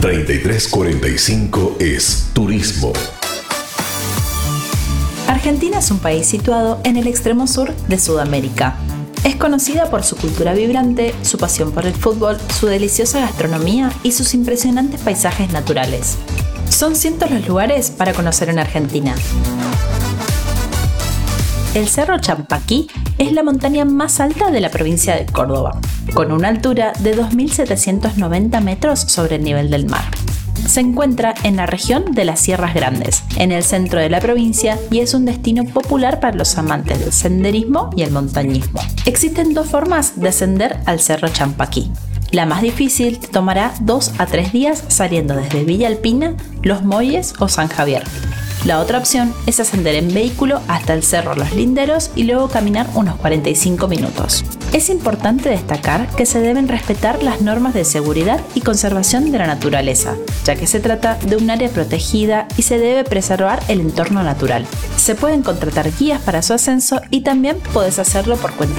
3345 es Turismo. Argentina es un país situado en el extremo sur de Sudamérica. Es conocida por su cultura vibrante, su pasión por el fútbol, su deliciosa gastronomía y sus impresionantes paisajes naturales. Son cientos los lugares para conocer en Argentina. El Cerro Champaquí es la montaña más alta de la provincia de Córdoba, con una altura de 2.790 metros sobre el nivel del mar. Se encuentra en la región de las Sierras Grandes, en el centro de la provincia, y es un destino popular para los amantes del senderismo y el montañismo. Existen dos formas de ascender al Cerro Champaquí. La más difícil tomará 2 a 3 días saliendo desde Villa Alpina, Los Molles o San Javier. La otra opción es ascender en vehículo hasta el Cerro Los Linderos y luego caminar unos 45 minutos. Es importante destacar que se deben respetar las normas de seguridad y conservación de la naturaleza, ya que se trata de un área protegida y se debe preservar el entorno natural. Se pueden contratar guías para su ascenso y también puedes hacerlo por cuenta